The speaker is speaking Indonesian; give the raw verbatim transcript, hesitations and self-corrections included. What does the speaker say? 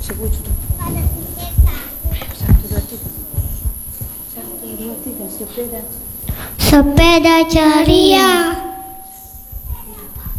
Sebut sudah. Satu, dua, tiga. Satu, dua, tiga. Sepeda. Sepeda ceria.